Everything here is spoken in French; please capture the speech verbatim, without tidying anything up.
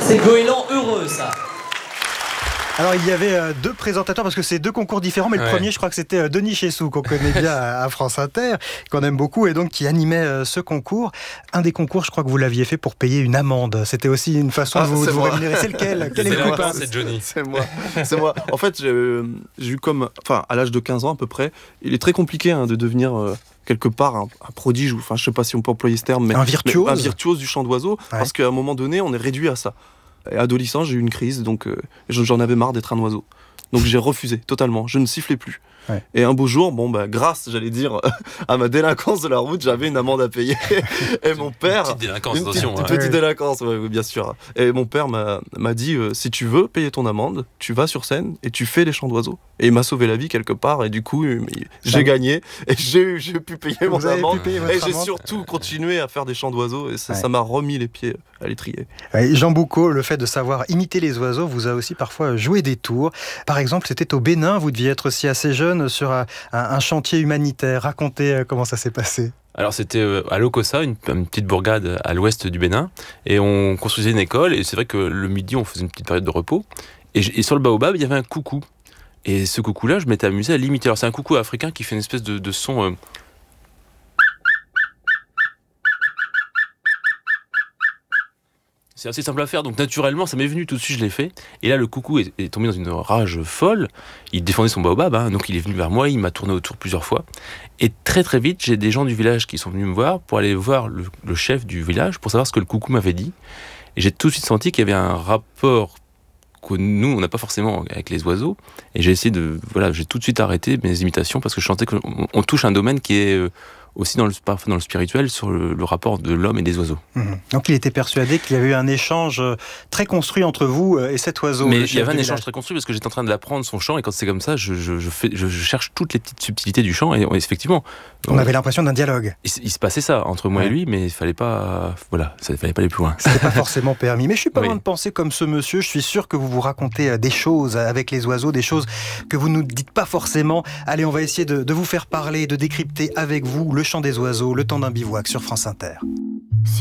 C'est goéland heureux, ça. Alors il y avait euh, deux présentateurs parce que c'est deux concours différents, mais ouais. Le premier je crois que c'était euh, Denis Chessou qu'on connaît bien à, à France Inter, qu'on aime beaucoup et donc qui animait euh, ce concours. Un des concours je crois que vous l'aviez fait pour payer une amende. C'était aussi une façon ah, de vous, de vous rémunérer. C'est lequel? Quel c'est est le copain? C'est Johnny. C'est moi. C'est moi. En fait j'ai, j'ai eu comme, enfin à l'âge de quinze ans à peu près, il est très compliqué hein, de devenir euh, quelque part un, un prodige, ou enfin je sais pas si on peut employer ce terme, mais un virtuose, mais, un virtuose du chant d'oiseau, ouais. Parce qu'à un moment donné on est réduit à ça. Et adolescent, j'ai eu une crise, donc euh, j'en avais marre d'être un oiseau. Donc j'ai refusé totalement, je ne sifflais plus. Ouais. Et un beau jour, bon bah grâce, j'allais dire, à ma délinquance de la route, j'avais une amende à payer. Et mon père, une petite délinquance, une attention, petite, ouais. petite délinquance, ouais, bien sûr. Et mon père m'a, m'a dit, euh, si tu veux payer ton amende, tu vas sur scène et tu fais les chants d'oiseaux. Et il m'a sauvé la vie quelque part, et du coup, j'ai gagné et j'ai, j'ai pu payer Vous mon amende. Pu payer et j'ai amende. Surtout continué à faire des chants d'oiseaux, et ça, ouais. ça m'a remis les pieds à l'étrier. Ouais, Jean Boucaud, le fait de savoir imiter les oiseaux vous a aussi parfois joué des tours. Par exemple, c'était au Bénin, vous deviez être aussi assez jeune sur un, un chantier humanitaire. Racontez comment ça s'est passé. Alors c'était à Lokossa, une, une petite bourgade à l'ouest du Bénin, et on construisait une école, et c'est vrai que le midi on faisait une petite période de repos, et, et sur le baobab il y avait un coucou, et ce coucou-là je m'étais amusé à l'imiter. Alors c'est un coucou africain qui fait une espèce de, de son... Euh, C'est assez simple à faire, donc naturellement, ça m'est venu tout de suite, je l'ai fait. Et là, le coucou est, est tombé dans une rage folle. Il défendait son baobab, hein, donc il est venu vers moi, il m'a tourné autour plusieurs fois. Et très très vite, j'ai des gens du village qui sont venus me voir pour aller voir le, le chef du village pour savoir ce que le coucou m'avait dit. Et j'ai tout de suite senti qu'il y avait un rapport que nous, on n'a pas forcément avec les oiseaux. Et j'ai essayé de... Voilà, j'ai tout de suite arrêté mes imitations parce que je sentais qu'on on touche un domaine qui est... Euh, aussi dans le, dans le spirituel, sur le, le rapport de l'homme et des oiseaux. Mmh. Donc il était persuadé qu'il y avait eu un échange très construit entre vous et cet oiseau. Mais il y avait un échange très construit parce que j'étais en train de l'apprendre son chant, et quand c'est comme ça, je, je, je, fais, je, je cherche toutes les petites subtilités du chant, et, et effectivement... On, on avait l'impression d'un dialogue. Il, il se passait ça entre moi ouais. et lui, mais il fallait pas... Voilà, ça fallait pas aller plus loin. C'était pas forcément permis. Mais je suis pas oui. loin de penser comme ce monsieur, je suis sûr que vous vous racontez des choses avec les oiseaux, des choses que vous nous dites pas forcément. Allez, on va essayer de, de vous faire parler, de décrypter avec vous le chant des oiseaux, le temps d'un bivouac sur France Inter.